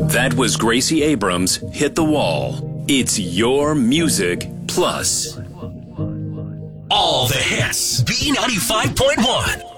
That was Gracie Abrams' Hit the Wall. It's your music plus. All the hits. B95.1.